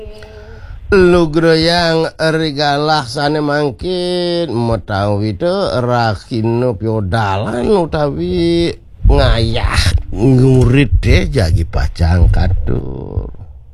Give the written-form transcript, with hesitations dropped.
Lu groyang rigalah sana mangkin mau tahu itu rakino piodalan utawi ngayah ngurit deh jadi pacang kado.